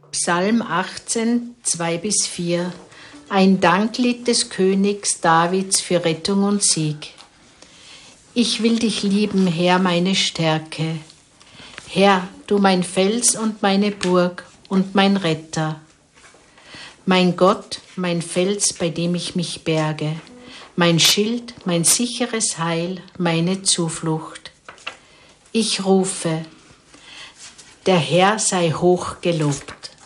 Psalm 18, 2-4. Ein Danklied des Königs Davids für Rettung und Sieg. Ich will dich lieben, Herr, meine Stärke. Herr, du mein Fels und meine Burg und mein Retter. Mein Gott, mein Fels, bei dem ich mich berge. Mein Schild, mein sicheres Heil, meine Zuflucht. Ich rufe, der Herr sei hoch gelobt.